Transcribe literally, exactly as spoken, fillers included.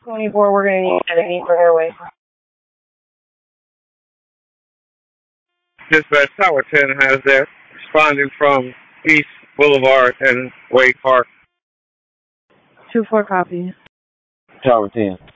twenty-four, we're going to need at eight for airway. Dispatch Tower ten has that, responding from East Boulevard and Wade Park. two four copy. Tower ten.